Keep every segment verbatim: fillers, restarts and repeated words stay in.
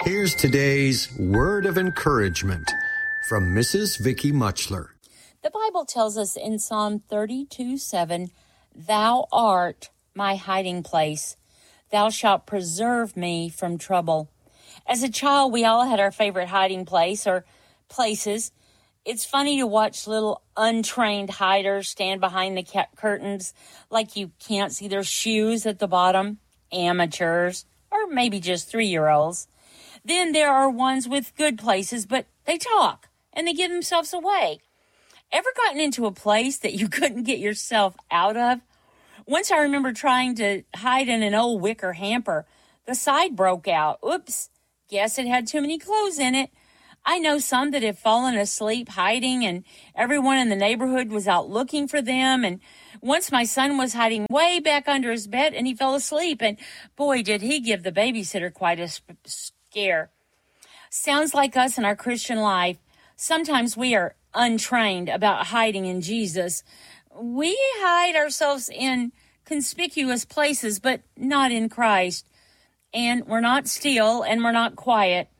Here's today's word of encouragement from Missus Vicky Muchler. The Bible tells us in Psalm thirty-two seven, "Thou art my hiding place. Thou shalt preserve me from trouble." As a child, we all had our favorite hiding place or places. It's funny to watch little untrained hiders stand behind the ca- curtains like you can't see their shoes at the bottom. Amateurs, or maybe just three-year-olds. Then there are ones with good places, but they talk and they give themselves away. Ever gotten into a place that you couldn't get yourself out of? Once I remember trying to hide in an old wicker hamper. The side broke out. Oops, guess it had too many clothes in it. I know some that have fallen asleep hiding, and everyone in the neighborhood was out looking for them. And once my son was hiding way back under his bed, and he fell asleep. And boy, did he give the babysitter quite a sp- scare. Sounds like us in our Christian life. Sometimes we are untrained about hiding in Jesus. We hide ourselves in conspicuous places, but not in Christ. And we're not still, and we're not quiet.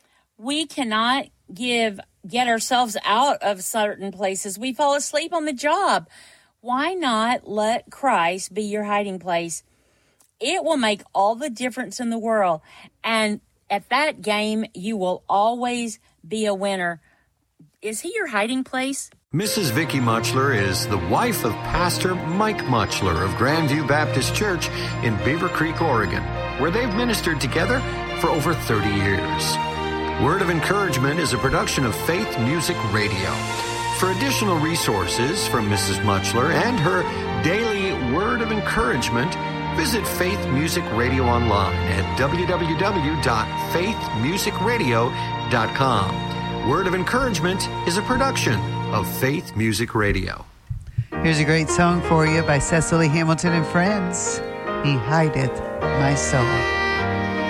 We cannot give get ourselves out of certain places. We fall asleep on the job. Why not let Christ be your hiding place? It will make all the difference in the world. And at that game, you will always be a winner. Is he your hiding place? Missus Vicky Muchler is the wife of Pastor Mike Muchler of Grandview Baptist Church in Beaver Creek, Oregon, where they've ministered together for over thirty years. Word of Encouragement is a production of Faith Music Radio. For additional resources from Missus Muchler and her daily Word of Encouragement, visit Faith Music Radio online at w w w dot faith music radio dot com. Word of Encouragement is a production of Faith Music Radio. Here's a great song for you by Cecily Hamilton and Friends. He hideth my soul.